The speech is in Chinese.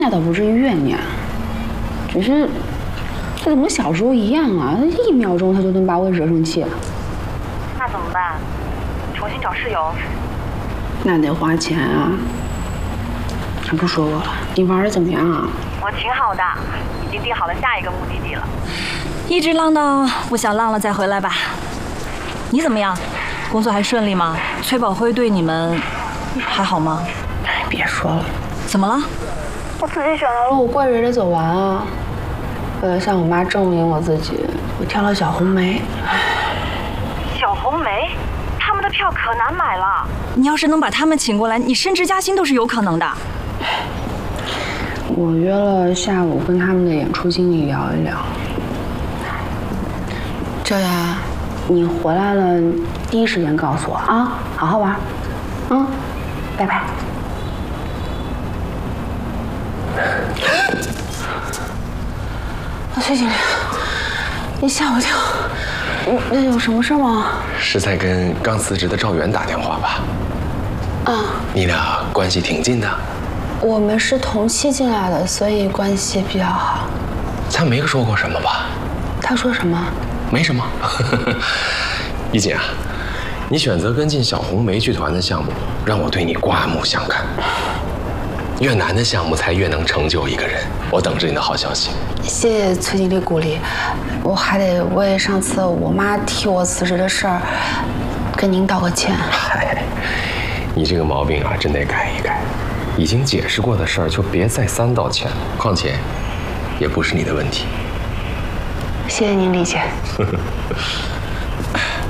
那倒不至于怨念，只是这怎么跟小时候一样啊？1秒钟他就能把我惹生气。 那怎么办？重新找室友？ 那得花钱啊。他不说我了，你玩的怎么样啊？ 我挺好的，已经定好了下一个目的地了。 一直浪到不想浪了再回来吧。你怎么样？工作还顺利吗？崔宝辉对你们还好吗？ 别说了。 怎么了？ 我自己选了路，怪着得走完啊。为了向我妈证明我自己，我挑了小红梅。 小红梅，他们的票可难买了。 你要是能把他们请过来，你升职加薪都是有可能的。 我约了下午跟他们的演出经理聊一聊。这呀，你回来了，第一时间告诉我啊，好好玩。拜拜。崔经理，你吓我一跳，那有什么事吗？ 是在跟刚辞职的赵源打电话吧？ 啊， 你俩关系挺近的。 我们是同期进来的，所以关系比较好。 他没说过什么吧？ 他说什么？ 没什么。一姐啊，你选择跟进小红梅剧团的项目，让我对你刮目相看。越难的项目才越能成就一个人。我等着你的好消息。 谢谢崔经理鼓励，我还得为上次我妈替我辞职的事儿跟您道个歉。 嗨，你这个毛病啊，真得改一改。已经解释过的事儿就别再三道歉了。况且，也不是你的问题。 谢谢您理解。